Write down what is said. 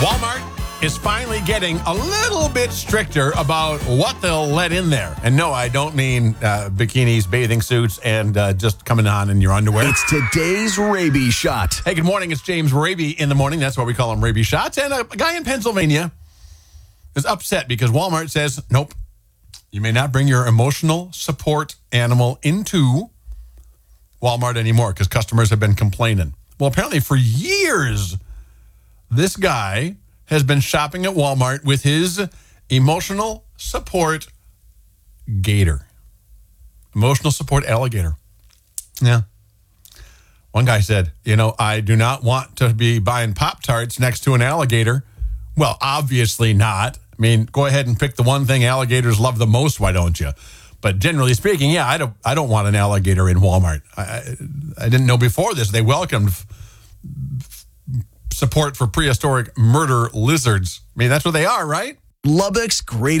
Walmart is finally getting a little bit stricter about what they'll let in there. And no, I don't mean bikinis, bathing suits, and just coming on in your underwear. It's today's Raby Shot. Hey, good morning. It's James Raby in the morning. That's why we call him Raby Shots. And a guy in Pennsylvania is upset because Walmart says, nope, you may not bring your emotional support animal into Walmart anymore because customers have been complaining. Well, apparently for years, this guy has been shopping at Walmart with his emotional support gator. Emotional support alligator. Yeah. One guy said, I do not want to be buying Pop-Tarts next to an alligator. Well, obviously not. I mean, go ahead and pick the one thing alligators love the most, why don't you? But generally speaking, yeah, I don't want an alligator in Walmart. I didn't know before this they welcomed support for prehistoric murder lizards. I mean, that's what they are, right? Lubbock's greatest